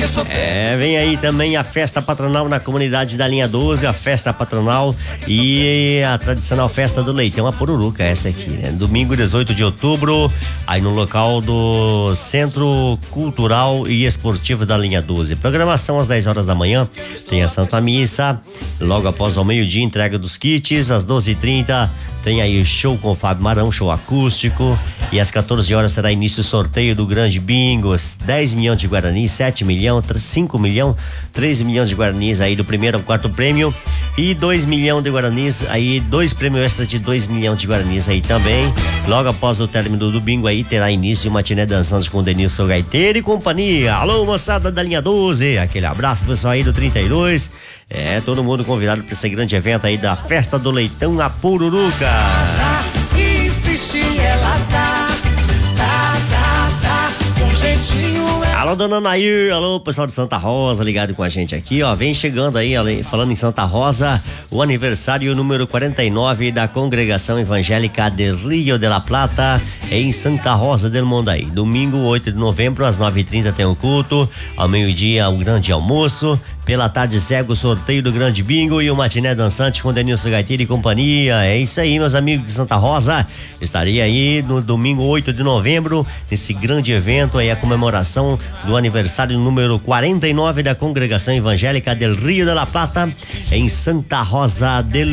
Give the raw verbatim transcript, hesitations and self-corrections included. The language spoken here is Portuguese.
É, vem aí também a festa patronal na comunidade da linha doze, a festa patronal e a tradicional festa do leitão, a Pururuca, essa aqui, né? Domingo dezoito de outubro, aí no local do Centro Cultural e Esportivo da linha doze. Programação às dez horas da manhã, tem a Santa Missa, logo após ao meio-dia, entrega dos kits, às doze e trinta tem aí show com o Fábio Marão, show acústico, e às quatorze horas será início o sorteio do grande bingo, dez milhões de guaranis, sete milhões, cinco milhões, três milhões de guaranis aí do primeiro ao quarto prêmio e dois milhões de guaranis aí, dois prêmios extras de dois milhões de guaranis aí também. Logo após o término do bingo aí terá início o matiné dançante com o Denilson Gaiteiro e companhia. Alô, moçada da linha doze, aquele abraço pessoal aí do trinta e dois. É, todo mundo convidado para esse grande evento aí da Festa do Leitão, a Pururuca. Insistir, ela tá, tá, tá, tá, com jeitinho. Alô, dona Nair, alô, pessoal de Santa Rosa, ligado com a gente aqui, ó, vem chegando aí, falando em Santa Rosa, o aniversário número quarenta e nove da Congregação Evangélica de Rio de la Plata, em Santa Rosa del Mondaí. Domingo, oito de novembro, às nove e trinta tem o culto, ao meio-dia o grande almoço, pela tarde segue o sorteio do grande bingo e o matiné dançante com Denilson Gaiteiro e companhia. É isso aí, meus amigos de Santa Rosa. Estarei aí no domingo oito de novembro, nesse grande evento aí, a comemoração do aniversário número quarenta e nove da Congregação Evangélica del Rio de la Plata, em Santa Rosa del